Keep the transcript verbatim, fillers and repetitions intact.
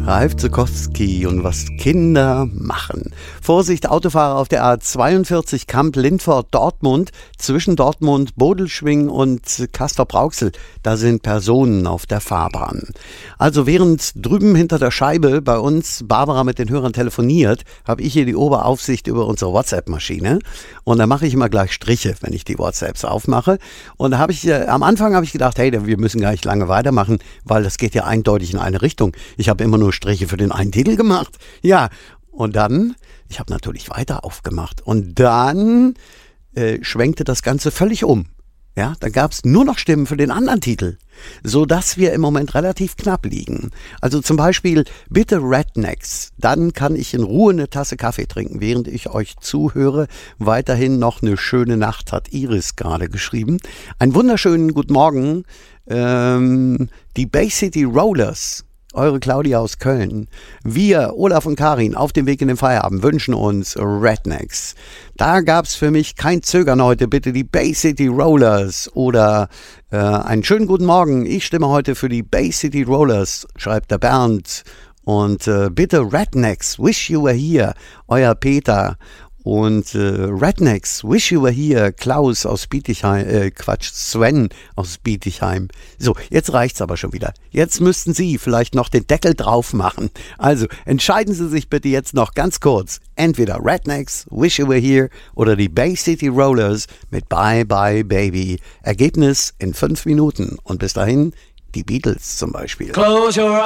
Ralf Zuckowski und was Kinder machen. Vorsicht, Autofahrer auf der A zweiundvierzig Kamp-Lindfort-Dortmund, zwischen Dortmund, Bodelschwingh und Castrop-Rauxel. Da sind Personen auf der Fahrbahn. Also während drüben hinter der Scheibe bei uns Barbara mit den Hörern telefoniert, habe ich hier die Oberaufsicht über unsere WhatsApp-Maschine. Und da mache ich immer gleich Striche, wenn ich die WhatsApps aufmache. Und da habe ich, äh, am Anfang habe ich gedacht, hey, wir müssen gar nicht lange weitermachen, weil das geht ja eindeutig in eine Richtung. Ich habe immer nur Striche für den einen Titel gemacht. Ja, und dann, ich habe natürlich weiter aufgemacht. Und dann äh, schwenkte das Ganze völlig um. Ja, dann gab es nur noch Stimmen für den anderen Titel, sodass wir im Moment relativ knapp liegen. Also zum Beispiel, bitte Rednecks, dann kann ich in Ruhe eine Tasse Kaffee trinken, während ich euch zuhöre. Weiterhin noch eine schöne Nacht, hat Iris gerade geschrieben. Einen wunderschönen guten Morgen, ähm, die Bay City Rollers. Eure Claudia aus Köln. Wir, Olaf und Karin, auf dem Weg in den Feierabend, wünschen uns Rednecks. Da gab's für mich kein Zögern heute. Bitte die Bay City Rollers. Oder äh, einen schönen guten Morgen. Ich stimme heute für die Bay City Rollers, schreibt der Bernd. Und äh, bitte Rednecks, wish you were here. Euer Peter. Und äh, Rednecks, wish you were here, Klaus aus Bietigheim, äh, Quatsch, Sven aus Bietigheim. So, jetzt reicht's aber schon wieder. Jetzt müssten Sie vielleicht noch den Deckel drauf machen. Also, entscheiden Sie sich bitte jetzt noch ganz kurz. Entweder Rednecks, wish you were here oder die Bay City Rollers mit Bye Bye Baby. Ergebnis in fünf Minuten. Und bis dahin die Beatles zum Beispiel. Close your eyes.